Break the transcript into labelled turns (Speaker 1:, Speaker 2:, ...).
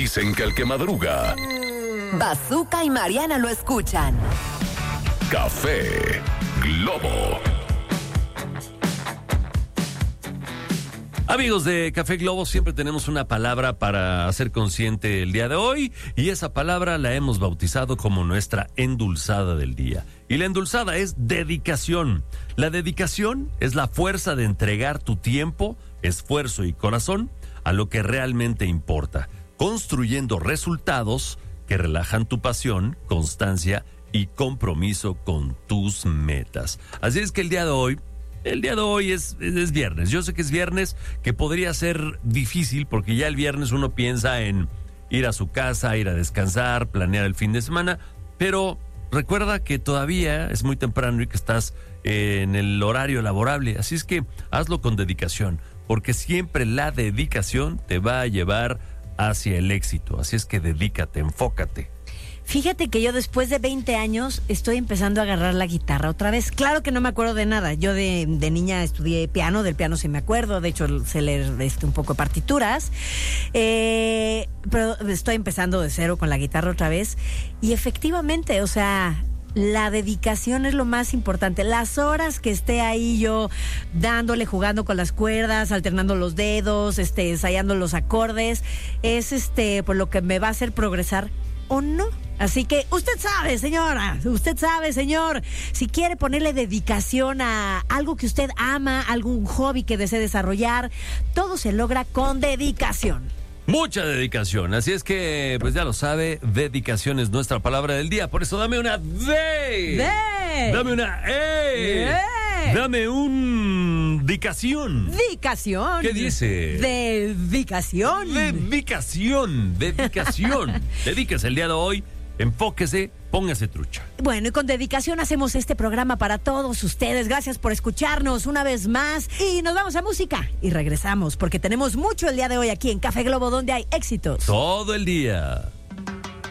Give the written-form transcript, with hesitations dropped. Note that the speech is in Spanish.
Speaker 1: Dicen que el que madruga,
Speaker 2: Bazooka y Mariana lo escuchan.
Speaker 1: Café Globo.
Speaker 3: Amigos de Café Globo, siempre tenemos una palabra para hacer consciente el día de hoy, y esa palabra la hemos bautizado como nuestra endulzada del día. Y la endulzada es dedicación. La dedicación es la fuerza de entregar tu tiempo, esfuerzo y corazón a lo que realmente importa, construyendo resultados que relajan tu pasión, constancia y compromiso con tus metas. Así es que el día de hoy es viernes. Yo sé que es viernes, que podría ser difícil porque ya el viernes uno piensa en ir a su casa, ir a descansar, planear el fin de semana, pero recuerda que todavía es muy temprano y que estás en el horario laborable, así es que hazlo con dedicación, porque siempre la dedicación te va a llevar hacia el éxito. Así es que dedícate, enfócate.
Speaker 4: Fíjate que yo después de 20 años estoy empezando a agarrar la guitarra otra vez. Claro que no me acuerdo de nada. Yo de niña estudié piano, del piano sí me acuerdo. De hecho, sé leer un poco de partituras. Pero estoy empezando de cero con la guitarra otra vez. Y efectivamente, o sea, la dedicación es lo más importante. Las horas que esté ahí yo dándole, jugando con las cuerdas, alternando los dedos, ensayando los acordes, es por lo que me va a hacer progresar o no. Así que usted sabe, señora, usted sabe, señor, si quiere ponerle dedicación a algo que usted ama, algún hobby que desee desarrollar, todo se logra con dedicación.
Speaker 3: Mucha dedicación, así es que, pues ya lo sabe, dedicación es nuestra palabra del día. Por eso dame una D. Dame una E. Dame un dicación.
Speaker 4: Dicación.
Speaker 3: ¿Qué dice?
Speaker 4: Dedicación.
Speaker 3: Dedicación. Dedíquese el día de hoy, enfóquese, póngase trucha.
Speaker 4: Bueno, y con dedicación hacemos este programa para todos ustedes. Gracias por escucharnos una vez más. Y nos vamos a música y regresamos porque tenemos mucho el día de hoy aquí en Café Globo, donde hay éxitos
Speaker 3: todo el día.